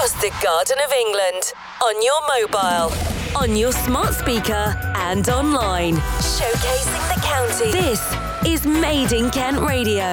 across the Garden of England, on your mobile, on your smart speaker, and online. Showcasing the county. This is Made in Kent Radio.